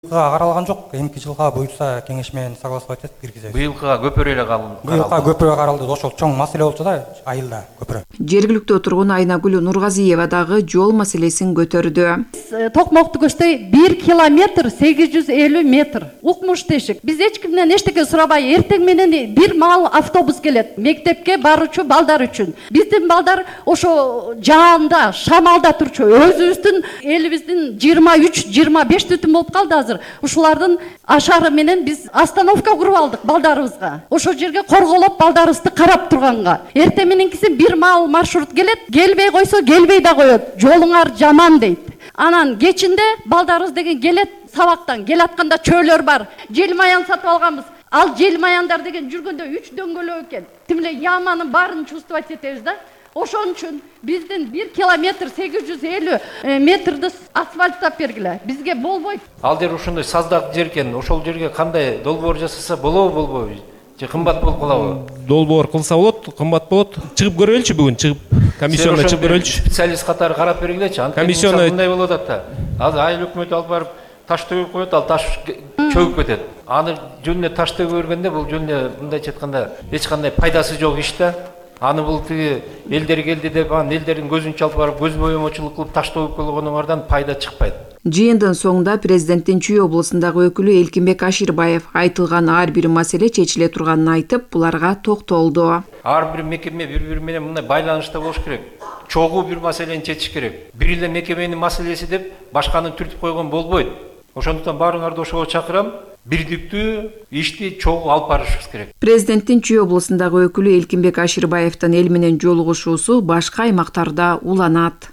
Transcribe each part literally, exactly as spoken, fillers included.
Каралган жок. Эмки жылга буюрса кеңеш менен согласовать этип киргизебиз. Быйылга көпүрө эле калды. Быйылга көпүрө каралды. Ошол чоң маселе болчу да айылда көпүрө. Жергиликтүү тургун Айнагүл Нургазиева дагы жол маселесин көтөрдү. Токмокту көчтөй бир километр сегиз жүз элүү метр. Укмуш тешик. Биз эч кимден эчтеке сурабай, эртең менен бир маал автобус келет. Мектепке баруучу балдар үчүн. Биздин балдар ошо жаанда, шамалда турчу. Өзүбүздүн элибиздин жыйырма үч жыйырма беш түтүн болуп калды азыр. Ушулардын ашары менен биз остановка куруп алдык балдарыбызга. Ошол жерге корголоп балдарыбызды карап турганга. Эртең мененкиси бир маал маршрут келет, келбей койсо келбей да коет. Жолуңар жаман дейт. Анан кечинде балдарыбыз деген келет сабактан, келатканда чөөлөр бар. Жел маян сатып алганбыз. Ал жел маяндар деген жүргөндө үч дөңгөлөк экен. Тимле яманын баарын чувствовать этебиз да. Ошон үчүн биздин бир километр сегиз жүз элүү метрди асфальттап бергиле. Бизге болбойт. Ал жер ушундай саздак жер экен. Ошол жерге кандай долбоор жасаса болобу, болбойбу? Же кымбат болуп калабы? Долбоор кылса болот, кымбат болот. Чыгып көрөлүчү бүгүн, чыгып комиссионго чыгып көрөлүчү. Специалист катары карап бергилечи. Комиссионго мындай болуп атат да. Азыр айыл өкмөтү алып барып таш төгүп коет, ал таш чөгүп кетет. Аны жөнүнө таш төгүп бергенде бул жөнүнө мындайча айтканда эч кандай пайдасы жок иш да. Аны бул тиги элдер келди деп, анын элдердин көзүн чалып барып көз боемочулук кылып таш төгүп койгонуңардан пайда чыкпайт. Жыйындын соңунда президенттин Чүй облусундагы өкүлү Элкинбек Аширбаев айтылган ар бир маселе чечиле турганын айтып, буларга токтолду. Ар бир мекеме бири-бири менен мындай байланышта болуш керек. Чогуу бир маселени чечиш керек. Бир эле мекеменин маселеси деп башканы түртүп койгон болбойт. Ошондуктан баарыңарды ошого чакырам. Бирдиктүү ишти чогуу алып барышыбыз керек. Президенттин Чүй облусундагы өкүлү Элкинбек Аширбаевдин эл менен жолугушуусу башка аймактарда уланат.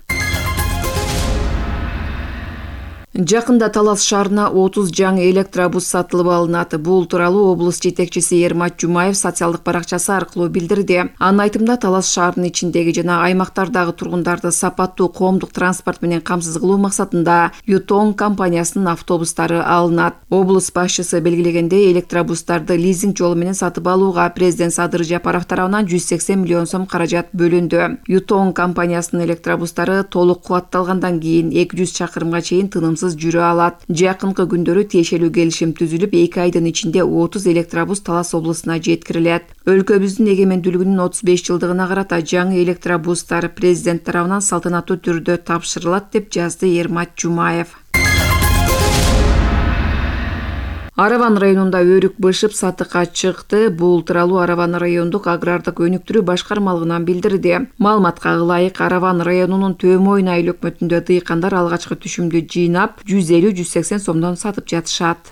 Жакында Талас шаарына отуз жаңы электробус сатылып алынат. Бул тууралуу облус жетекчиси Ермат Жумаев социалдык баракчасы аркылуу билдирди. Анын айтымында Талас шаарынын ичиндеги жана аймактардагы тургундарды сапаттуу коомдук транспорт менен камсыз кылуу максатында Ютон компаниясынын автобустары алынат. Облус башчысы белгилегендей, электробустарды лизинг жолу менен сатып алууга президент Садыр Жапаров тарабынан жүз сексен миллион сом каражат бөлүндү. Ютон компаниясынын электробустары толук кубатталгандан кийин эки жүз чакырымга чейин тынымсыз жүрө алат. Жакынкы күндөрү тиешелүү келишим түзүлүп, эки айдын ичинде отуз электробус Талас облусуна жеткирилет. Өлкөбүздүн эгемендүүлүгүнүн отуз беш жылдыгына карата жаңы электробустар президент тарабынан салтанаттуу түрдө тапшырылат деп жазды Ермат Жумаев. Араван районунда өрүк бышып сатыкка чыкты. Бул тууралуу Араван райондук агрардык өнүктүрүү башкармалыгынан билдирди. Маалыматка ылайык, Араван районунун Төмөйн айыл өкмөтүндө дыйкандар алгачкы түшүмдү жыйнап жүз элүү жүз сексен сомдон сатып жатышат.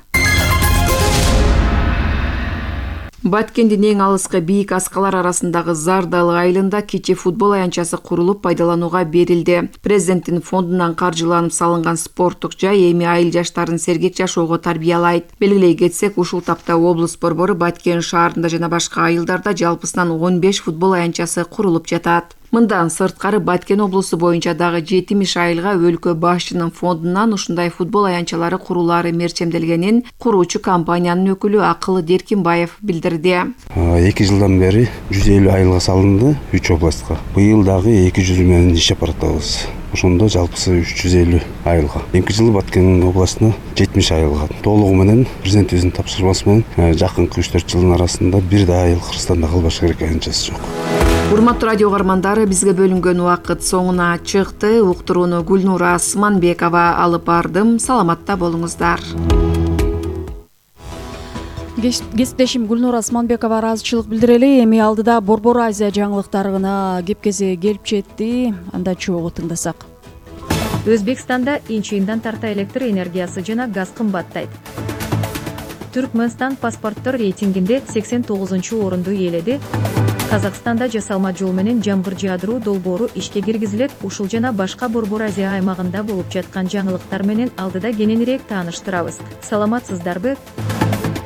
Баткендин эң алыскы бийик аскалар арасындагы Зардал айылында кичи футбол аянтчасы курулуп пайдаланууга берилди. Президенттин фондунан каржыланып салынган спорттук жай эми айыл жаштарын сергек жашоого тарбиялайт. Белгилей кетсек, ушул тапта облус борбору Баткен шаарында жана башка айылдарда жалпысынан он беш футбол аянтчасы курулуп жатат. Мындан сырткары Баткен облусу боюнча дагы жетимиш айылга өлкө башчынын фондунан ушундай футбол аянтчалары курулаары мерчемделгенин куруучу компаниянын өкүлү Акылы Деркинбаев билдирди. эки жылдан бери жүз элүү айылга салынды, үч областка. Быйыл дагы эки жүз менен иштеп баратабыз. Ошондо жалпысы үч жүз элүү айылга. Эмки жылы Баткен областына жетимиш айылга. Толугу менен президентибиздин тапшырмасы менен жакынкы үч төрт жылдын арасында бир да айыл Кыргызстанда калбаш керек аянтчасы жок. Урматтуу радио угармандары, бизге бөлүнгөн убакыт соңуна чыкты. Уктурууну Гүлнура Асманбекова алып бардым. Саламатта болуңуздар. Кесиптешим Гүлнура Асманбекова ыраазычылык билдирели. Эми алдыда Борбор Азия жаңылыктарына кепкеси келип жетти. Анда чогуу тыңдасак. Өзбекстанда инчинден тарта электр энергиясы жана газ кымбаттайт. Түркмөнстан паспорттор рейтингинде сексен тогузунчу орунду ээледи. Казакстанда жасалма жол менен жамгыр жаадыруу долбоору ишке киргизилет. Ушул жана башка Борбор Азия аймагында болуп жаткан жаңылыктар менен алдыда кененирээк тааныштырабыз. Саламатсыздарбы?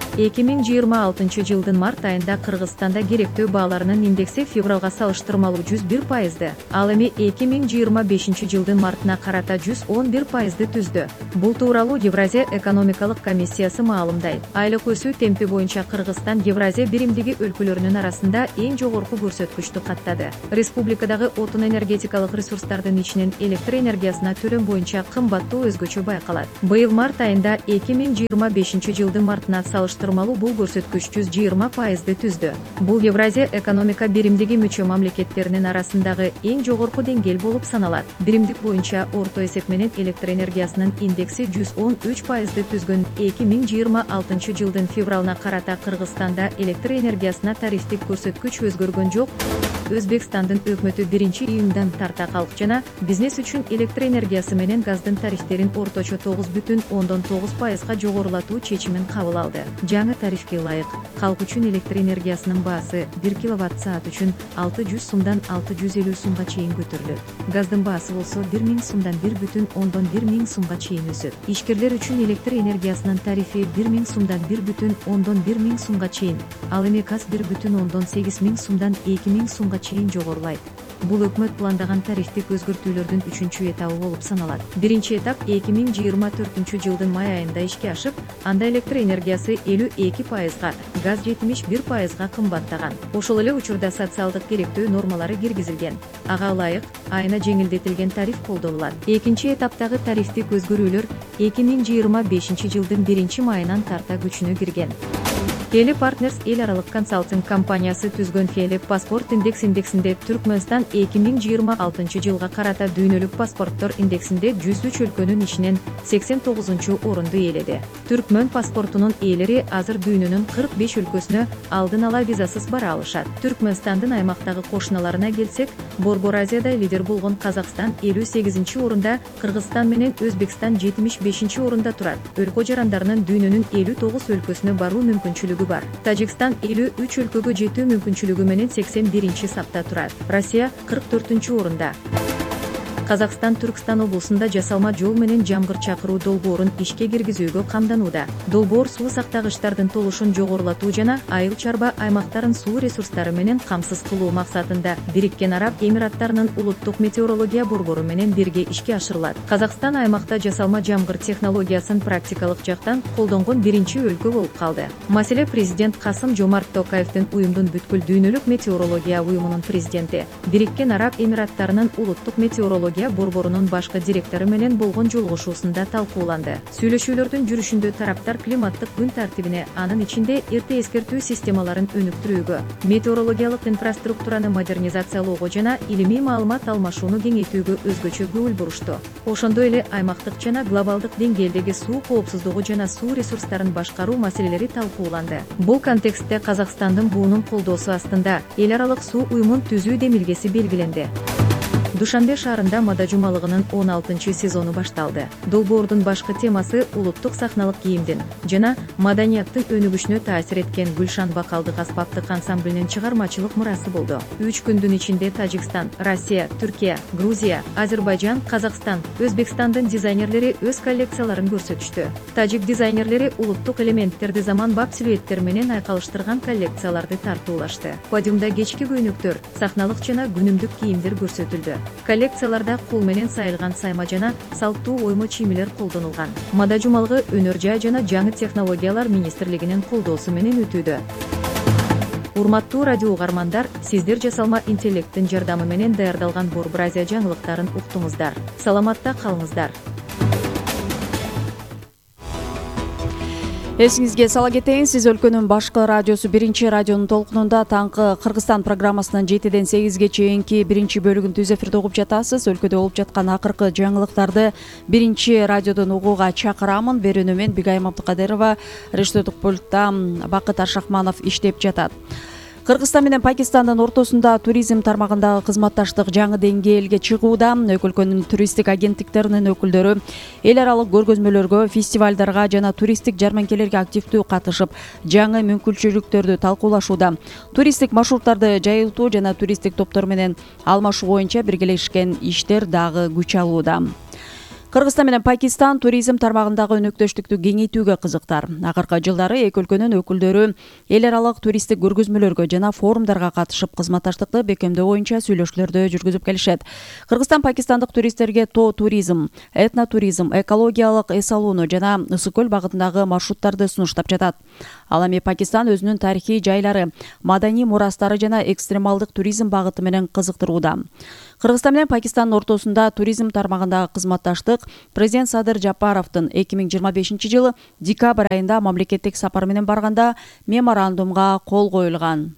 эки миң жыйырма алтынчы жылдын март айында Кыргызстанда керектөө бааларынын индекси февралга салыштырмалуу жүз бир пайызды, ал эми эки миң жыйырма бешинчи жылдын мартына карата жүз он бир пайызды түздү. Бул тууралуу Евразия экономикалык комиссиясы маалымдайт. Айлык өсүү темпи боюнча Кыргызстан Евразия биримдиги өлкөлөрүнүн арасында эң жогорку көрсөткүчтү каттады. Республикадагы отун энергетикалык ресурстардын ичинен электр энергиясына төлөм боюнча кымбаттоо өзгөчө байкалат. Быйыл март айында эки миң жыйырма бешинчи жылдын мартына салыштырмалуу бул көрсөткүч жүз жыйырма пайызды түздү. Бул Евразия экономика биримдиги мүчө мамлекеттеринин арасындагы эң жогорку деңгээл болуп саналат. Биримдик боюнча орто эсеп менен электр энергиясынын индекси жүз он үч пайызды түзгөн. эки миң жыйырма алтынчы жылдын февралына карата Кыргызстанда электр энергиясына тарифтик көрсөткүч өзгөргөн жок. Өзбекстандын өкмөтү биринчи июндан тарта калк жана бизнес үчүн электр энергиясы менен газдын тарифтерин орточо тогуз бүтүн ондон тогуз пайызга жогорулатуу чечимин кабыл алды. Жаңы тарифке ылайык калк үчүн электр энергиясынын баасы бир киловатт саат үчүн алты жүз сумдан алты жүз элүү сумга чейин көтөрүлөт. Газдын баасы болсо бир миң сумдан бир бүтүн ондон бир миң сумга чейин өсөт. Ишкерлер үчүн электр энергиясынын тарифи бир миң сумдан бир бүтүн ондон бир миң сумга чейин, ал эми газ бир бүтүн ондон сегиз миң сумдан эки миң сумга чейин жогорулайт. Бул өкмөт пландаган тарифтик өзгөртүүлөрдүн үчүнчү этабы болуп саналат. Биринчи этап эки миң жыйырма төртүнчү жылдын май айында ишке ашып, анда электр энергиясы элүү эки пайызга, газ жетимиш бир пайызга кымбаттаган. Ошол эле учурда социалдык керектөө нормалары киргизилген. Ага ылайык айына жеңилдетилген тариф колдонулат. Экинчи этаптагы тарифтик өзгөрүүлөр эки миң жыйырма бешинчи жылдын биринчи майынан тарта күчүнө кирген. Хели Partners эл аралык консалтинг компаниясы түзгөн Хели паспорт индекс индексинде Түркмөнстан эки миң жыйырма алтынчы жылга карата дүйнөлүк паспорттор индексинде жүз үч өлкөнүн ичинен сексен тогузунчу орунду ээледи. Түркмөн паспортунун ээлери азыр дүйнөнүн кырк беш өлкөсүнө алдын ала визасыз бара алышат. Түркмөнстандын аймактагы кошуналарына келсек, Борбор Азияда лидер болгон Казакстан элүү сегизинчи орунда, Кыргызстан менен Өзбекстан жетимиш бешинчи орунда турат. Өлкө жарандарынын дүйнөнүн элүү тогуз өлкөсүнө баруу мүмкүнчүлүгү бар. Тажикстан элүү үч өлкөгө жетүү мүмкүнчүлүгү менен сексен биринчи сапта турат. Россия кырк төртүнчү орунда. Казакстан Түркстан облусунда жасалма жол менен жамгыр чакыруу долбоорун ишке киргизүүгө камданууда. Долбоор суу сактагычтардын толушун жогорулатуу жана айыл чарба аймактарын суу ресурстары менен камсыз кылуу максатында Бириккен Араб Эмираттарынын улуттук метеорология борбору менен бирге ишке ашырылат. Казакстан аймакта жасалма жамгыр технологиясын практикалык жактан колдонгон биринчи өлкө болуп калды. Маселе президент Касым Жомарт Токаевдин уюмдун бүткүл дүйнөлүк метеорология уюмунун президенти, Бириккен Араб Эмираттарынын улуттук метеорология борборунун башкы директору менен болгон жолугушуусунда талкууланды. Сүйлөшүүлөрдүн жүрүшүндө тараптар климаттык күн тартибине, анын ичинде эрте эскертүү системаларын өнүктүрүүгө, метеорологиялык инфраструктураны модернизациялоого жана илимий маалымат алмашууну кеңейтүүгө өзгөчө көңүл бурушту. Ошондой эле аймактык жана глобалдык деңгээлдеги суу коопсуздугу жана суу ресурстарын башкаруу маселелери талкууланды. Бул контекстте Казакстандын буунун колдоосу астында эл аралык суу уюмун түзүү демилгеси белгиленди. Душанбе шаарында Мада жумалыгынын он алтынчы сезону башталды. Долбоордун башкы темасы улуттук сахналык кийимдин жана маданияттын өнүгүшүнө таасир эткен Гүлшан вокалдык аспаптык ансамблинин чыгармачылык мурасы болду. үч күндүн ичинде Тажикстан, Россия, Түркия, Грузия, Азербайжан, Казакстан, Өзбекстандын дизайнерлери өз коллекцияларын көрсөтүштү. Тажик дизайнерлери улуттук элементтерди заманбап силуэттер менен айкалыштырган коллекцияларды тартуулашты. Подиумда кечки көйнөктөр, сахналык жана күнүмдүк кийимдер көрсөтүлдү. Коллекцияларда кул менен сайылган сайма жана салттуу оймо чийимилер колдонулган. Мада жумалыгы өнөр жай жана жаңы технологиялар министрлигинин колдоосу менен өтүүдө. Урматтуу радио угармандар, сиздер жасалма интеллекттин жардамы менен даярдалган Борбор Азия жаңылыктарын уктуңуздар. Саламатта калыңыздар. Эсиңизге сала кетейин, сиз өлкөнүн башкы радиосу биринчи радионун толкунунда таңкы Кыргызстан программасынын жетиден сегизге чейинки биринчи бөлүгүн түз эфирде угуп жатасыз. Өлкөдө болуп жаткан акыркы жаңылыктарды биринчи радиодон угууга чакырамын. Берүүнү мен Бигайым Абдыкадырова, рештотук пультта Бакыт Ашакманов иштеп жатат. Кыргызстан менен Пакистандын ортосунда туризм тармагындагы кызматташтык жаңы деңгээлге чыгууда. Эки өлкөнүн туристтик агенттиктеринин өкүлдөрү эл аралык көргөзмөлөргө, фестивалдарга жана туристтик жарманкелерге активдүү катышып, жаңы мүмкүнчүлүктөрдү талкуулашууда. Туристтик маршруттарды жайылтуу жана туристтик топтор менен алмашуу боюнча биргелешкен иштер дагы күч алууда. Кыргызстан менен Пакистан туризм тармагындагы өнөктөштүктү кеңейтүүгө кызыктар. Акыркы жылдары эки өлкөнүн өкүлдөрү эл аралык туристтик көргөзмөлөргө жана форумдарга катышып кызматташтыкты бекемдөө боюнча сүйлөшүүлөрдү жүргүзүп келишет. Кыргызстан пакистандык туристтерге тоо туризм, этнотуризм, экологиялык эс алууну жана Ысык көл багытындагы маршруттарды сунуштап жатат. Ал эми Пакистан өзүнүн тарыхый жайлары, маданий мурастары жана экстремалдык туризм багыты менен кызыктырууда. Кыргызстан менен Пакистандын ортосунда туризм тармагындагы кызматташтык президент Садыр Жапаровдун эки миң жыйырма бешинчи жылы декабрь айында мамлекеттик сапар менен барганда меморандумга кол коюлган.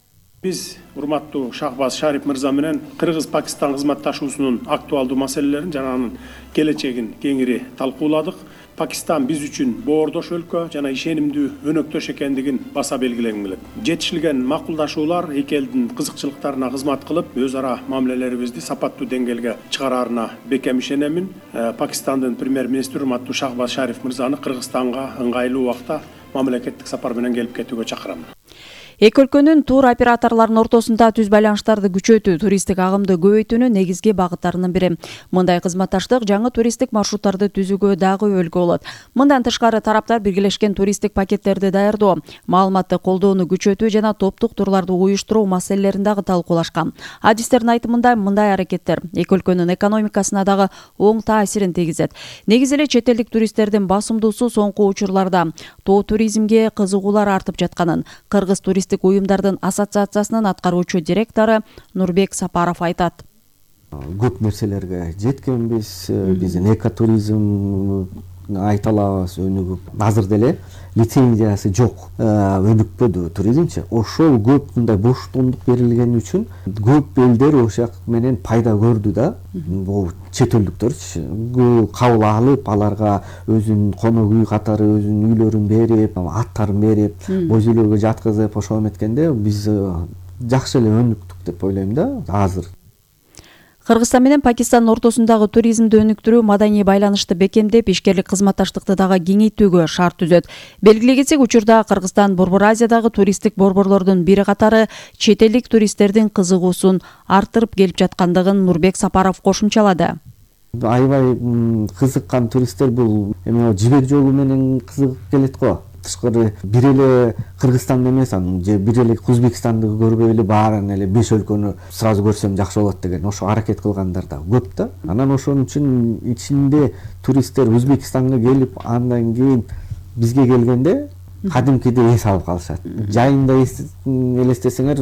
Биз урматтуу Шахбаз Шариф мырза менен Кыргыз-Пакистан кызматташуусунун актуалдуу маселелерин жана анын келечегин кеңири талкууладык. Пакистан биз үчүн боордош өлкө жана ишенимдүү өнөктөш экендигин баса белгилегим келет. Жетишилген макулдашуулар эки элдин кызыкчылыктарына кызмат кылып, өз ара мамилелерибизди сапаттуу деңгээлге чыгараарына бекем ишенемин. Пакистандын премьер-министри урматтуу Шахбаз Шариф мырзаны Кыргызстанга ыңгайлуу убакта мамлекеттик сапар менен келип кетүүгө чакырам. Эки өлкөнүн тур операторлорунун ортосунда түз байланыштарды күчөтүү, туристтик агымды көбөйтүүнүн негизги багыттарынын бири. Мындай кызматташтык жаңы туристтик маршруттарды түзүүгө дагы өлгө болот. Мындан тышкары тараптар биргелешкен туристтик пакеттерди даярдоо, маалыматты колдоону күчөтүү жана топтук турларды уюштуруу маселелерин дагы талкуулашкан. Адистердин айтымында мындай аракеттер эки өлкөнүн экономикасына дагы оң таасирин тийгизет. Негизи эле чет элдик туристтердин басымдуусу соңку учурларда тоо туризмге кызыгуулар артып жатканын Кыргыз туристтик уюмдардын ассоциациясынын аткаруучу директору Нурбек Сапаров айтат. Көп нерселерге жеткенбиз, биздин экотуризм айта алабыз, өнүгүп. Азыр деле лицензиясы жок, өнүкпөдү туризмчи. Ошол көп мындай боштондук берилгени үчүн көп элдер ошол менен пайда көрдү да. Бул чет элдиктер кабыл алып, аларга өзүнүн конок үй катары өзүнүн үйлөрүн берип, аттарын берип, боз үйлөргө жаткызып, ошол эметкенде биз жакшы эле өнүктүк деп ойлойм да азыр. Кыргызстан менен Пакистандын ортосундагы туризмди өнүктүрүү маданий байланышты бекемдеп, ишкерлик кызматташтыкты дагы кеңейтүүгө шарт түзөт. Белгилей кетсек, учурда Кыргызстан Борбор Азиядагы туристтик борборлордун бири катары чет элдик туристтердин кызыгуусун арттырып келип жаткандыгын Нурбек Сапаров кошумчалады. Аябай кызыккан туристтер бул эми жибек жолу менен кызыгып келет го. Тышкары бир эле Кыргызстанды эмес, же бир эле Өзбекстанды көрбөй эле баарын эле беш өлкөнү сразу көрсөм жакшы болот деген ошо аракет кылгандар да көп да. Анан ошон үчүн ичинде туристтер Өзбекстанга келип, андан кийин бизге келгенде кадимкидей эс алып калышат. Жайында элестесеңер,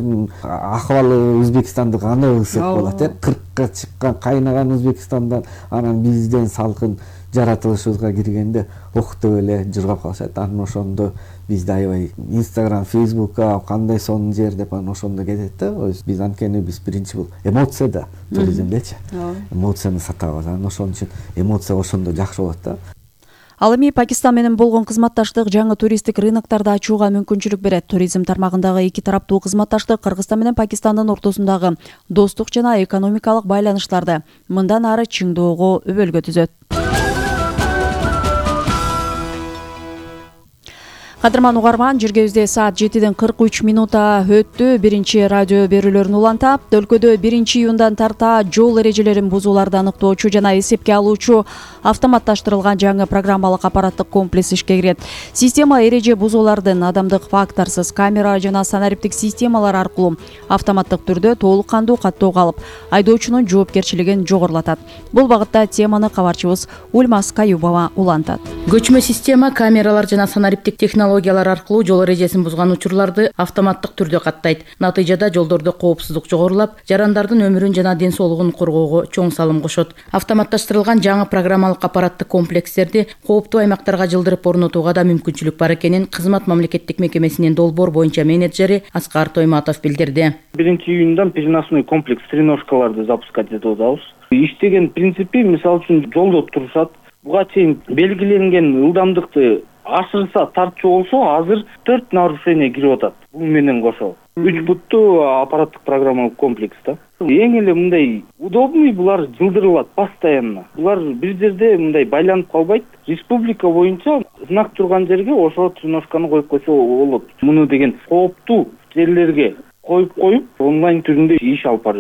акыбалы Өзбекстанды кандай ысык болот э? кыркка чыккан кайнаган Өзбекстандан анан бизден салкын жаратылышыбызга киргенде октоп эле жыргап калышат. Анан ошондо бизде аябай Instagram, Facebookка кандай сонун жер деп анан ошондо кетет да. Биз анткени биз биринчи бул эмоция да туризмдечи. Эмоцияны сатабыз. Анан ошон үчүн эмоция ошондо жакшы болот да. Ал эми Пакистан менен болгон кызматташтык жаңы туристтик рыноктарды ачууга мүмкүнчүлүк берет. Туризм тармагындагы эки тараптуу кызматташтык Кыргызстан менен Пакистандын ортосундагы достук жана экономикалык байланыштарды мындан ары чыңдоого өбөлгө түзөт. Кадырман угарман, жүргөбүздө саат жетиден кырк үч минута өттү. Биринчи радио берүүлөрүн улантап, өлкөдө биринчи июндан тарта жол эрежелерин бузууларды аныктоочу жана эсепке алуучу автоматташтырылган жаңы программалык аппараттык комплекс ишке кирет. Система эреже бузуулардын адамдык факторсуз камера жана санариптик системалар аркылуу автоматтык түрдө толук кандуу каттоого алып, айдоочунун жоопкерчилигин жогорулатат. Бул багытта теманы кабарчыбыз Ульмас Каюбова улантат. Көчмө система камералар жана санариптик технологиялар аркылуу жол эрежесин бузган учурларды автоматтык түрдө каттайт. Натыйжада жолдордо коопсуздук жогорулап, жарандардын өмүрүн жана ден соолугун коргоого чоң салым кошот. Автоматташтырылган жаңы программалык аппараттык комплекстерди кооптуу аймактарга жылдырып орнотууга да мүмкүнчүлүк бар экенин кызмат мамлекеттик мекемесинин долбоор боюнча менеджери Аскар Тойматов билдирди. биринчи июндан переносной комплекс треножкаларды запускать этип атабыз. Иштеген принципи, мисалы үчүн жолдо турушат. Буга чейин белгиленген ылдамдыкты ашырса тартчу болсо, азыр төрт нарушение кирип атат. Бул менен кошо үч буттуу аппараттык программалык комплекс да. Эң эле мындай удобный, булар жылдырылат постоянно. Булар бир жерде мындай байланып калбайт. Республика боюнча знак турган жерге ошо треножканы коюп койсо болот. Муну деген кооптуу жерлерге коюп коюп онлайн түрүндө иш алып бара берет.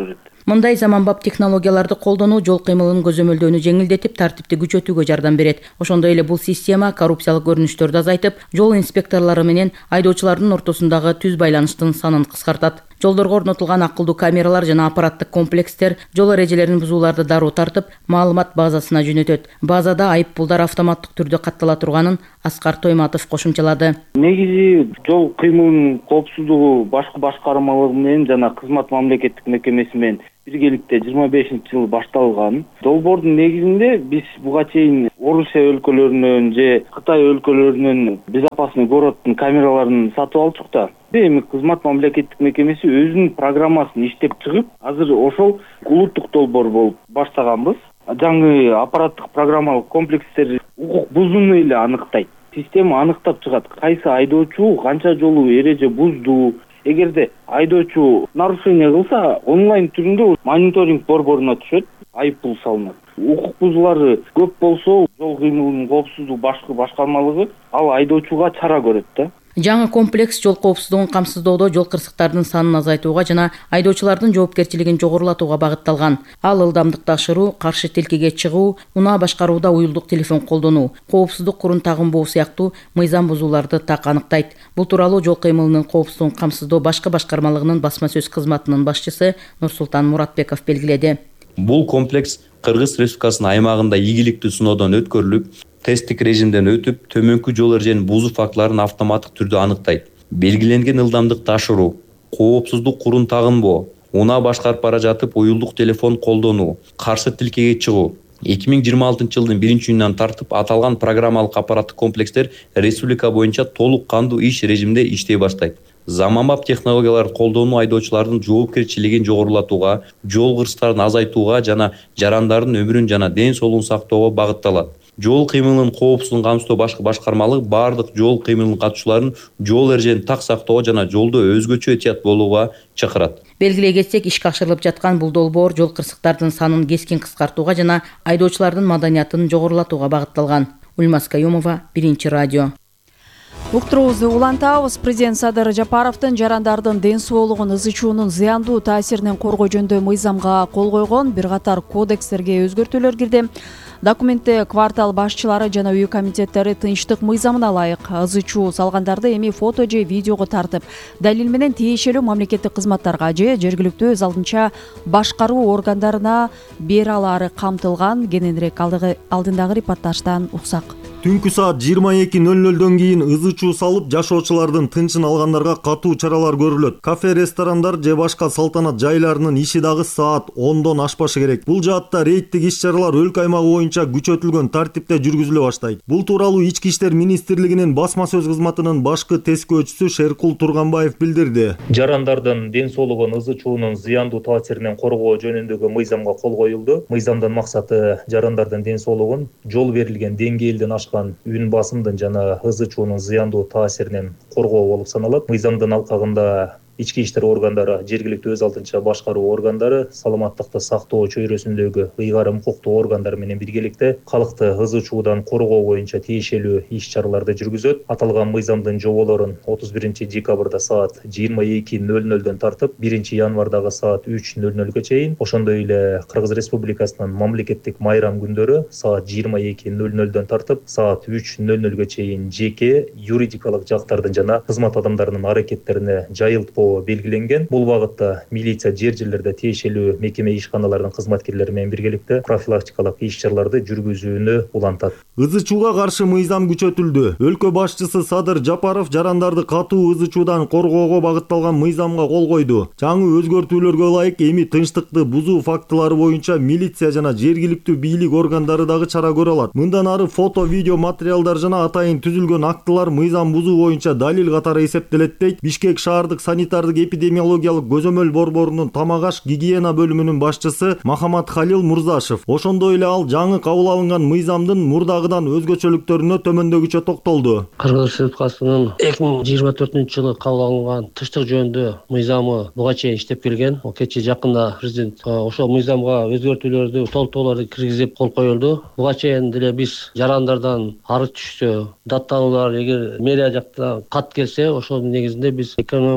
Мындай заманбап технологияларды колдонуу жол кыймылынын көзөмөлдөөнү жеңилдетип, тартипти күчөтүүгө жардам берет. Ошондой эле бул система коррупциялык көрүнүштөрдү азайтып, жол инспекторлору менен айдоочулардын ортосундагы түз байланыштын санын кыскартат. Жолдорго орнотулган акылдуу камералар жана аппараттык комплекстер жол эрежелерин бузууларды дароо тартып, маалымат базасына жөнөтөт. Базада айыппулдар автоматтык түрдө каттала турганын Аскар Тойматов кошумчалады. Негизи жол кыймылынын коопсуздугу башкы башкармалыгы менен жана кызмат мамлекеттик мекемеси менен биргеликте жыйырма бешинчи жылы башталган. Долбоордун негизинде биз буга чейин Орусия өлкөлөрүнөн же Кытай өлкөлөрүнөн безопасный городдун камераларын сатып алчук да. Эми кызмат мамлекеттик мекемеси өзүнүн программасын иштеп чыгып, азыр ошол улуттук долбоор болуп баштаганбыз. Жаңы аппараттык программалык комплекстер укук бузууну эле аныктайт. Система аныктап чыгат, кайсы айдоочу канча жолу эреже бузду. Эгерде айдоочу нарушение кылса, онлайн түрүндө мониторинг борборуна түшөт, айыппул салынат. Укук бузуулары көп болсо, жол кыймылынын коопсуздугу башкы башкармалыгы ал айдоочуга чара көрөт да. Жаңы комплекс жол коопсуздугун камсыздоодо жол кырсыктардын санын азайтууга жана айдоочулардын жоопкерчилигин жогорулатууга багытталган. Ал ылдамдыкты ашыруу, каршы тилкеге чыгуу, унаа башкарууда уюлдук телефон колдонуу, коопсуздук курун тагынбоо сыяктуу мыйзам бузууларды так аныктайт. Бул тууралуу жол кыймылынын коопсуздугун камсыздоо башкы башкармалыгынын басма сөз кызматынын башчысы Нурсултан Муратбеков белгиледи. Бул комплекс Кыргыз Республикасынын аймагында ийгиликтүү сыноодон өткөрүлүп, тесттик режимден өтүп, төмөнкү жол эреженин бузуу фактыларын автоматтык түрдө аныктайт. Белгиленген ылдамдыкты ашыруу, коопсуздук курун тагынбоо, унаа башкарып бара жатып уюлдук телефон колдонуу, каршы тилкеге чыгуу. эки миң жыйырма алтынчы жылдын биринчи июнунан тартып аталган программалык аппараттык комплекстер республика боюнча толук кандуу иш режимде иштей баштайт. Заманбап технологияларды колдонуу айдоочулардын жоопкерчилигин жогорулатууга, жол кырсыктарын азайтууга жана жарандардын өмүрүн жана ден соолугун сактоого багытталат. Жол кыймылынын коопсуздугун камсыздоо башкы башкармалык бардык жол кыймылынын катышууларын жол эрежени так сактоого жана жолдо өзгөчө этият болууга чакырат. Белгилей кетсек, ишке ашырылып жаткан бул долбоор жол кырсыктардын санын кескин кыскартууга жана айдоочулардын маданиятын жогорулатууга багытталган. Ульмас Каюмова, Биринчи радио. Уктуруубузду улантабыз. Президент Садыр Жапаровдун жарандардын ден соолугун ызычуунун зыяндуу таасиринен коргоо жөнүндө мыйзамга кол койгон бир катар кодекстерге өзгөртүүлөр кирди. Документте квартал башчылары жана үй комитеттери тынчтык мыйзамына ылайык ызычуу салгандарды эми фото же видеого тартып, далил менен тиешелүү мамлекеттик кызматтарга же жергиликтүү өз алдынча башкаруу органдарына бере алаары камтылган. Кененирээк алдындагы репортаждан уксак. Түнкү саат жыйырма эки ноль нольдон кийин ызычуу салып, жашоочулардын тынчын алгандарга катуу чаралар көрүлөт. Кафе, ресторандар же башка салтанат жайларынын иши дагы саат ондон ашпашы керек. Бул жаатта рейдтик иш-чаралар өлкө аймагы боюнча күчөтүлгөн тартипте жүргүзүлө баштайт. Бул тууралуу Ички иштер министрлигинин басма сөз кызматынын башкы тескөөчүсү Шеркул Турганбаев билдирди. Жарандардын ден соолугун ызычуунун зыяндуу таасиринен коргоо жөнүндөгү мыйзамга кол коюлду. Мыйзамдын максаты жарандардын ден соолугун жол берилген деңгээлден ашкан үн басымдын жана ызычуунун зыяндуу таасиринен коргоо болуп саналат. Мыйзамдын алкагында ички иштер органдары, жергиликтүү өз алдынча башкаруу органдары, саламаттыкты сактоо чөйрөсүндөгү ыйгарым укуктуу органдар менен биргеликте калкты ызычуудан коргоо боюнча тиешелүү иш-чараларды жүргүзөт. Аталган мыйзамдын жоболорун отуз биринчи декабрда саат жыйырма эки ноль нольдон тартып, биринчи январдагы саат үч ноль нольго чейин, ошондой эле Кыргыз Республикасынын мамлекеттик майрам күндөрү саат жыйырма эки ноль нольдон тартып, саат үч ноль нольго чейин жеке юридикалык жактардын жана кызмат адамдарынын аракеттерине жайылтпоо белгиленген. Бул багытта милиция жер жерлерде тиешелүү мекеме ишканаларынын кызматкерлери менен биргеликте профилактикалык иш-чараларды жүргүзүүнү улантат. Ызычууга каршы мыйзам күчөтүлдү. Өлкө башчысы Садыр Жапаров жарандарды катуу ызычуудан коргоого багытталган мыйзамга кол койду. Жаңы өзгөртүүлөргө ылайык эми тынчтыкты бузуу фактылары боюнча милиция жана жергиликтүү бийлик органдары дагы чара көрө алат. Мындан ары фото, видео материалдар жана атайын түзүлгөн актылар мыйзам бузуу боюнча далил катары эсептелет дейт Бишкек шаардык санитардык эпидемиологиялык көзөмөл борборунун тамак аш гигиена бөлүмүнүн башчысы Махамат Халил Мурзашев. Ошондой эле ал жаңы кабыл алынган мыйзамдын мурдагыдан өзгөчөлүктөрүнө төмөндөгүчө токтолду. Кыргыз Республикасынын эки миң жыйырма төртүнчү жылы кабыл алынган тынчтык жөнүндө мыйзамы буга чейин иштеп келген. Кечээ жакында президент ошол мыйзамга өзгөртүүлөрдү, толуктоолорду киргизип кол коюлду. Буга чейин деле биз жарандардан арыз түшсө, даттануулар эгер мэрия жактан кат келсе, ошонун негизинде биз экономика министрлиги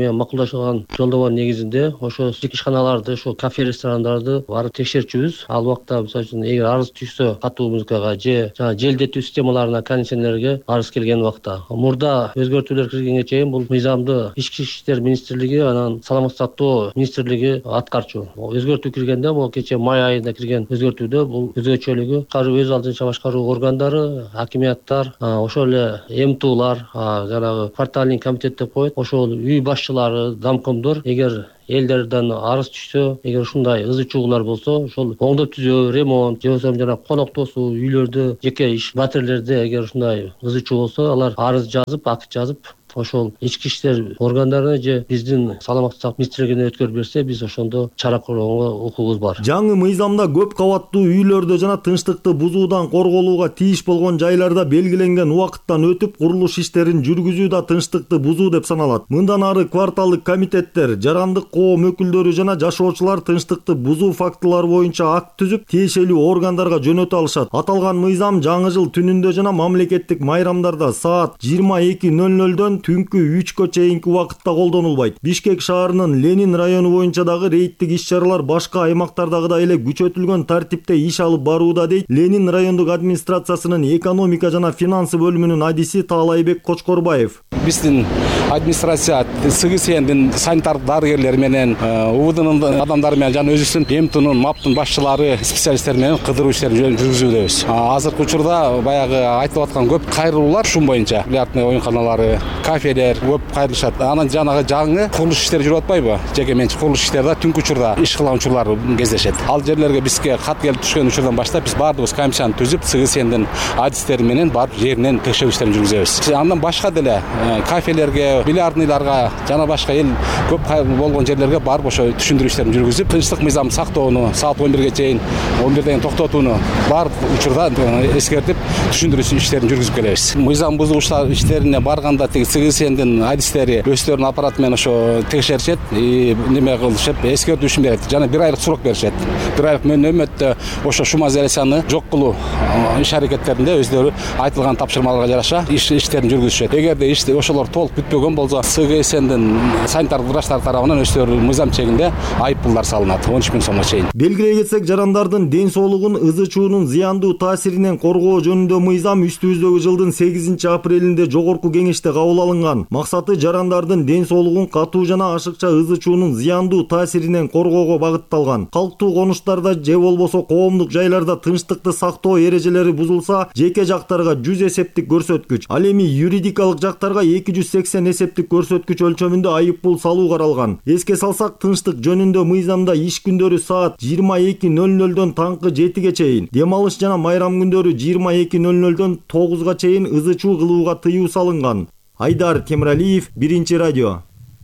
менен макулдашылган жолдомо негизинде ошо ишканаларды, ошо кафе, ресторандарды барып текшерчүбүз. Ал убакта мисалы үчүн эгер арыз түшсө катуу музыкага же жана желдетүү системаларына, кондиционерге арыз келген убакта мурда өзгөртүүлөр киргенге чейин бул мыйзамды Ички иштер министрлиги анан саламаттык сактоо министрлиги аткарчу. Өзгөртүү киргенде бул кече май айында кирген өзгөртүүдө бул өзгөчөлүгү өз алдынча башкаруу органдары, хакимияттар, ошол эле эмтуулар, жанагы квартальный комитет деп коет, ошол үй башчылары, замкомдор эгер элдерден арыз түшсө, эгер ушундай ызы чуугулар болсо, ошол оңдоп түзөө, ремонт же болбосо жана конок тосуу үйлөрдө, жеке иш батирлерде эгер ушундай ызы чуу болсо, алар арыз жазып, акт жазып, ошол ички иштер органдарына же биздин саламаттык сактоо министрлигине өткөрүп берсе, биз ошондо чара көрүүгө укугубуз бар. Жаңы мыйзамда көп кабаттуу үйлөрдө жана тынчтыкты бузуудан корголууга тийиш болгон жайларда белгиленген убакыттан өтүп курулуш иштерин жүргүзүү да тынчтыкты бузуу деп саналат. Мындан ары кварталдык комитеттер, жарандык коом өкүлдөрү жана жашоочулар тынчтыкты бузуу фактылары боюнча акт түзүп, тиешелүү органдарга жөнөтө алышат. Аталган мыйзам жаңы жыл түнүндө жана мамлекеттик майрамдарда саат жыйырма эки ноль нольдон түнкү үчкө чейинки убакытта колдонулбайт. Бишкек шаарынын Ленин району боюнча дагы рейдтик иш-чаралар башка аймактардагыдай эле күчөтүлгөн тартипте иш алып барууда дейт Ленин райондук администрациясынын экономика жана финансы бөлүмүнүн адиси Таалайбек Кочкорбаев. Биздин администрация СГСндин санитар дарыгерлери менен, УВДнын адамдары менен жана өзүбүздүн ЭМТнын, МАПтын башчылары, специалисттер менен кыдыруу иштерин жүргүзүүбүз. Азыркы учурда баягы айтылып аткан көп кайрылуулар ушун боюнча, бильярдный оюнканалары, кафелер көп кайрылышат. Анан жанагы жаңы курулуш иштери жүрүп атпайбы? Жеке менчик курулуш иштери да түнкү учурда иш кылган учурлар кездешет. Ал жерлерге бизге кат келип түшкөн учурдан баштап биз баардыгыбыз комиссияны түзүп, СГСндин адистери менен барып жеринен текшерүү иштерин жүргүзөбүз. Андан башка деле кафелерге, бильярдныйларга жана башка эл көп болгон жерлерге барып ошо түшүндүрүү иштерин жүргүзүп, тынчтык мыйзамын сактоону, саат он бирге чейин, он бирден токтотууну бар учурда эскертип, түшүндүрүү иштерин жүргүзүп келебиз. Мыйзам бузуучулар иштерине барганда тиги СГСндин адистери өздөрүнүн аппараты менен ошо текшеришет, неме кылышып, эскертүүшүн берет жана бир айлык срок беришет. Бир айлык мөөнөттө ошо шума зарисаны жок кылуу иш аракеттеринде өздөрү айтылган тапшырмаларга жараша иш иштерин жүргүзүшөт. Эгерде ишти ошолор толук бүтпөгөн болсо, СГСндин санитар врачтар тарабынан өздөрү мыйзам чегинде айыппулдар салынат он үч миң сомго чейин. Белгилей кетсек, жарандардын ден соолугун ызы чуунун зыяндуу таасиринен коргоо жөнүндө мыйзам үстүбүздөгү жылдын сегизинчи апрелинде жогорку кеңеште кабыл алынган. Максаты жарандардын ден соолугун катуу жана ашыкча ызы чуунун зыяндуу таасиринен коргоого багытталган. Калктуу конуштарда же болбосо коомдук жайларда тынчтыкты сактоо эрежелери бузулса, жеке жактарга жүз эсептик көрсөткүч, ал эми юридикалык жактарга эки жүз сексен эсептик көрсөткүч өлчөмүндө айыппул салуу каралган. Эске салсак, тынчтык жөнүндө мыйзамда иш күндөрү саат жыйырма эки ноль нольдон таңкы жетиге чейин, дем алыш жана майрам күндөрү жыйырма эки ноль нольдон тогузга чейин ызы чуу кылууга тыюу салынган. Айдар Темиралиев, Биринчи радио.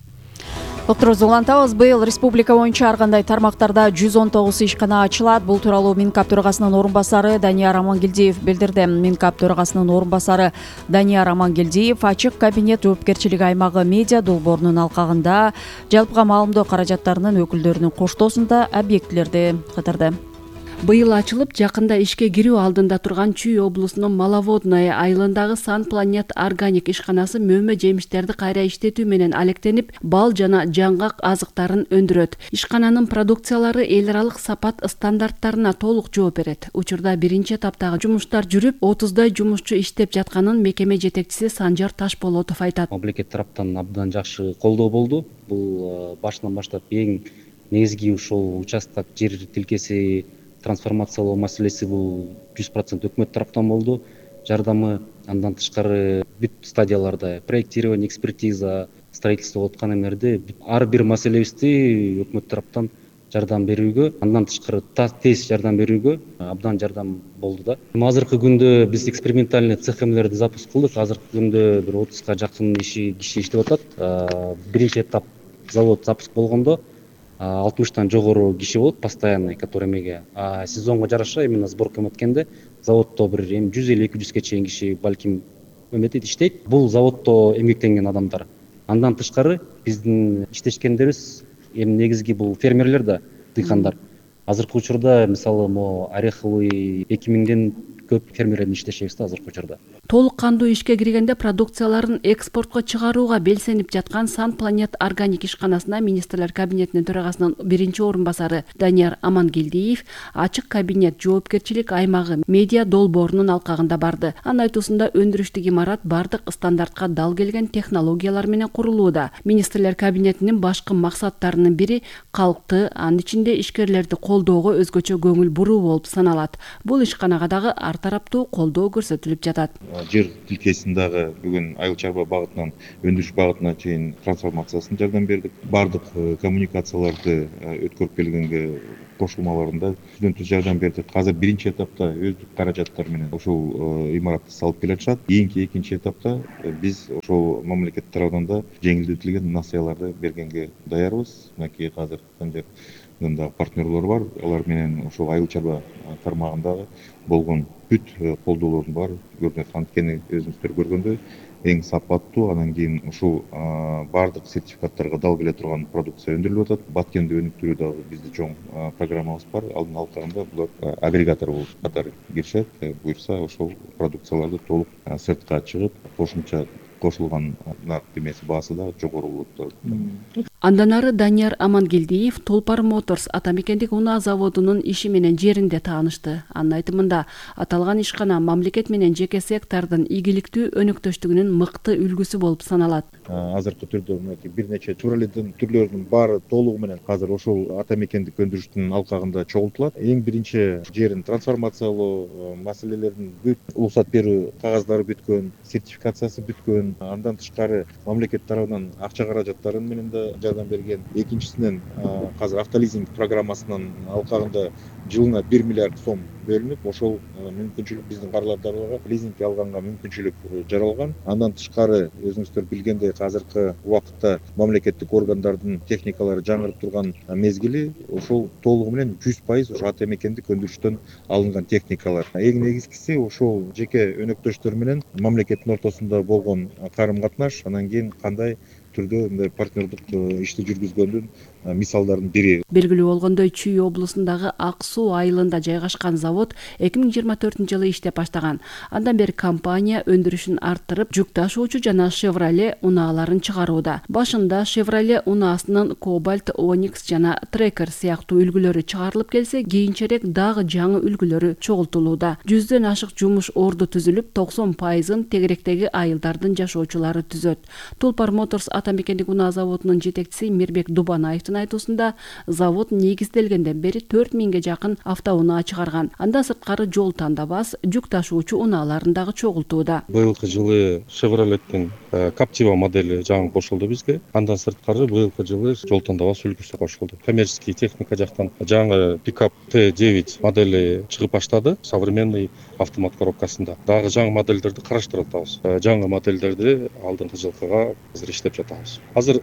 Доктор улантабыз, быйыл республика боюнча ар кандай тармактарда жүз он тогуз ишкана ачылат. Бул тууралуу Минкап төрагасынын орун басары Данияр Амангелдиев билдирди. Минкап төрагасынын орун басары Данияр Амангелдиев ачык кабинет жоопкерчилиги аймагы медиа долбоорунун алкагында жалпыга маалымдоо каражаттарынын өкүлдөрүнүн коштоосунда объектилерди кыдырды. Быйыл ачылып, жакында ишке кирүү алдында турган Чүй облусунун Маловодное айылындагы Сан Планет органик ишканасы мөмө жемиштерди кайра иштетүү менен алектенип, бал жана жаңгак азыктарын өндүрөт. Ишкананын продукциялары эл аралык сапат стандарттарына толук жооп берет. Учурда биринчи этаптагы жумуштар жүрүп, отуздай жумушчу иштеп жатканын мекеме жетекчиси Санжар Ташболотов айтат. Мамлекет тараптан абдан жакшы колдоо болду. Бул башынан баштап эң негизги ушул участок жер тилкеси трансформациялоо маселеси бул жүз процент өкмөт тараптан болду. Жардамы андан тышкары бүт стадияларда проектирование, экспертиза, строительство болуп аткан эмерде ар бир маселебизди өкмөт тараптан жардам берүүгө, андан тышкары тез жардам берүүгө абдан жардам болду да. Азыркы күндө биз экспериментальный цех эмелерди запуск кылдык. Азыркы күндө бир отузга жакын иши киши иштеп атат. Биринчи этап завод запуск болгондо алтымыштан жогору киши болот постоянный, который эмеге. А сезонго жараша именно сборка өткөндө заводдо бир эми жүз элүү эки жүзгө чейин киши балким эметет, иштейт. Бул заводдо эмгектенген адамдар. Андан тышкары биздин иштешкендерибиз эми негизги бул фермерлер да, дыйкандар. Азыркы учурда мисалы мо ореховый эки миңден көп фермерлердин иштешебиз да азыркы учурда. толук кандуу ишке киргенде продукцияларын экспортко чыгарууга белсенип жаткан Сан Планет органик ишканасына министрлер кабинетинин төрагасынын биринчи орун басары Данияр Амангелдиев ачык кабинет жоопкерчилик аймагы медиа долбоорунун алкагында барды. Анын айтуусунда өндүрүштүк имарат бардык стандартка дал келген технологиялар менен курулууда. Министрлер кабинетинин башкы максаттарынын бири калкты, анын ичинде ишкерлерди колдоого өзгөчө көңүл буруу болуп саналат. Бул ишканага дагы ар тараптуу колдоо көрсөтүлүп жатат. Жер тилкесиндагы бүгүн айыл чарба багытынан өндүрүш багытына чейин трансформациясына жардам бердик. Бардык коммуникацияларды өткөрүп келгенге кошулмаларында түздөн-түз жардам бердик. Азыр биринчи этапта өздүк каражаттар менен ошол имаратты салып келе жатышат. Кийинки экинчи этапта биз ошол мамлекет тарабынан да жеңилдетилген насыяларды бергенге даярбыз. Мынакей азыр дагы партнерлор бар. Алар менен ошол айыл чарба тармагындагы болгон бүт колдоолордун баары көрүнөт. Анткени өзүңүздөр көргөндөй эң сапаттуу, анан кийин ушул бардык сертификаттарга дал келе турган продукция өндүрүлүп атат. Баткенди өнүктүрүү дагы биздин чоң программабыз бар. Алдын алкагында булар агрегатор болуп катары киришет. Буюрса ошол продукцияларды толук сыртка чыгып, кошумча кошулган нарк демеси баасы да жогору болот. Андан ары Данияр Амангелдиев Толпар Моторс атамекендик унаа заводунун иши менен жеринде таанышты. Анын айтымында аталган ишкана мамлекет менен жеке сектордун ийгиликтүү өнөктөштүгүнүн мыкты үлгүсү болуп саналат. Азыркы түрдө мынакей бир нече Чуралидин түрлөрүнүн баары толугу менен азыр ошол атамекендик өндүрүштүн алкагында чогултулат. Эң биринчи жерин трансформациялоо маселелерин бүт уруксат берүү кагаздары бүткөн, сертификациясы бүткөн. Андан тышкары мамлекет тарабынан акча каражаттары менен да жардам берген. Экинчисинен азыр автолизинг программасынын алкагында жылына бир миллиард сом бөлүнүп, ошол мүмкүнчүлүк биздин карылардарға лизингге алганга мүмкүнчүлүк жаралган. Андан тышкары өзүңүздөр билгендей азыркы убакытта мамлекеттик органдардын техникалары жаңырып турган мезгили ошол толугу менен жүз пайыз ошо атамекендик өндүрүштөн алынган техникалар. Эң негизгиси ошол жеке өнөктөштөр менен мамлекеттин ортосунда болгон карым-катнаш, анан кийин кандай түрдө мындай партнердик ишти жүргүзгөндүн мисалдардын бири. Белгилүү болгондой, Чүй облусундагы Ак Суу айылында жайгашкан завод эки миң жыйырма төртүнчү жылы иштеп баштаган. Андан бери компания өндүрүшүн арттырып, жүк ташуучу жана Chevrolet унааларын чыгарууда. Башында Chevrolet унаасынын Cobalt, Onyx жана Tracker сыяктуу үлгүлөрү чыгарылып келсе, кийинчерээк дагы жаңы үлгүлөрү чогултулууда. Жүздөн ашык жумуш орду түзүлүп, токсон пайызын тегеректеги айылдардын жашоочулары түзөт. Толпар Моторс атамекендик унаа заводунун жетекчиси Мирбек Дубанаевдин айтуусунда, завод негизделгенден бери төрт миңге жакын автоунаа чыгарган. Андан сырткары жол тандабас, жүк ташуучу унааларын дагы чогултууда. Быйылкы жылы Chevrolet'тин Captiva модели жаңы кошулду бизге. Андан сырткары быйылкы жылы жол тандабас үлгүсү кошулду. Коммерческий техника жактан жаңы пикап Т девять модели чыгып баштады, современный автомат коробкасында. Дагы жаңы модельдерди караштырып атабыз. Жаңы модельдерди алдыңкы жылкыга азыр иштеп жатабыз. Азыр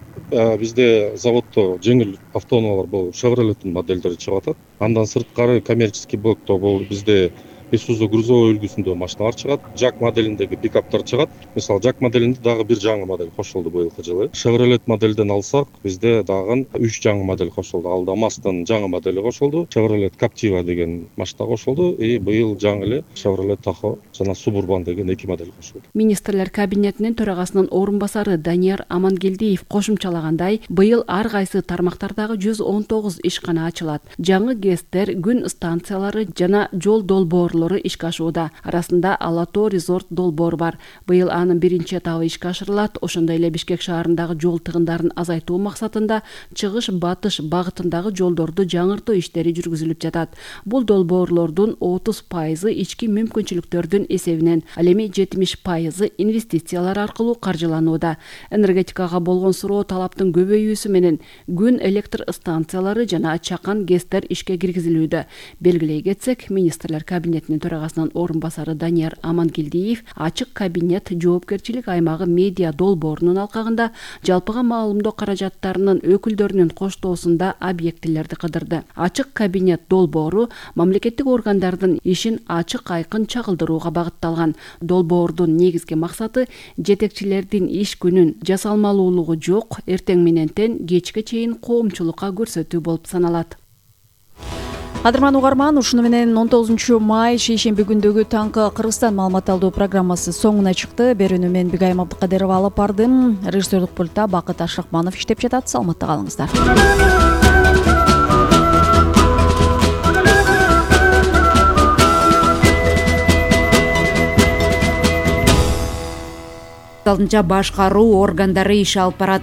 бизде заводдо жеңил автоунаалар бул Chevrolet'тин модельдери чыгып атат. Андан сырткары коммерческий блокто бул бизде Isuzu грузовой үлгүсүндө машиналар чыгат. Жак моделиндеги пикаптар чыгат. Мисалы, Жак моделинде дагы бир жаңы модель кошулду быйылкы жылы. Chevrolet моделден алсак, бизде дагы үч жаңы модель кошулду. Ал да Maz'дын жаңы модели кошулду. Chevrolet Captiva деген машина кошулду. И быйыл жаңы эле Chevrolet Tahoe жана Suburban деген эки модель кошулду. Министрлер кабинетинин төрагасынын орун басары Данияр Амангелдиев кошумчалагандай, быйыл ар кайсы тармактардагы жүз он тогуз ишкана ачылат. Жаңы ГЭСтер, күн станциялары жана жол долбоорлору ишке ашууда. Арасында Алато Резорт долбоор бар. Быйыл анын биринчи этабы ишке ашырылат. Ошондой эле Бишкек шаарындагы жол тыгындарын азайтуу максатында чыгыш-батыш багытындагы жолдорду жаңыртуу иштери жүргүзүлүп жатат. Бул долбоорлордун отуз пайызы ички мүмкүнчүлүктөрдүн эсебинен, ал эми жетимиш пайызы инвестициялар аркылуу каржыланууда. Энергетикага болгон суроо талаптын көбөйүүсү менен күн электр станциялары жана чакан ГЭСтер ишке киргизилүүдө. Белгилей кетсек, министрлер кабинетинин төрагасынын орун басары Данияр Амангелдиев ачык кабинет жоопкерчилик аймагы медиа долбоорунун алкагында жалпыга маалымдоо каражаттарынын өкүлдөрүнүн коштоосунда объектилерди кыдырды. Ачык кабинет долбоору мамлекеттик органдардын ишин ачык айкын чагылдырууга багытталган. Долбоордун негизги максаты жетекчилердин иш күнүн жасалмалуулугу жок, эртең менен тең кечке чейин коомчулукка көрсөтүү болуп саналат. Адырман угарман, ушуну менен он тогузунчу май шейшемби күндөгү таңкы Кыргызстан маалымат алуу программасы соңуна чыкты. Берүүнү мен Бигайым Абдыкадырова алып бардым. Режиссерлук пультта Бакыт Ашрахманов иштеп жатат. Саламатта калыңыздар. Алдынча башкаруу органдары иш алып барат.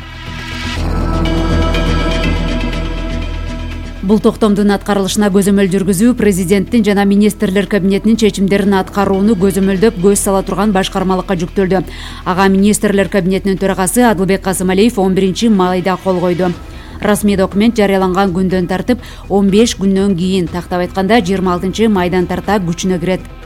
Бул токтомдун аткарылышына көзөмөл жүргүзүү президенттин жана министрлер кабинетинин чечимдерин аткарууну көзөмөлдөп көз сала турган башкармалыкка жүктөлдү. Ага министрлер кабинетинин төрагасы Адылбек Касымалиев он биринчи майда кол койду. Расмий документ жарыяланган күндөн тартып он беш күндөн кийин, тактап айтканда жыйырма алтынчы майдан тарта күчүнө кирет.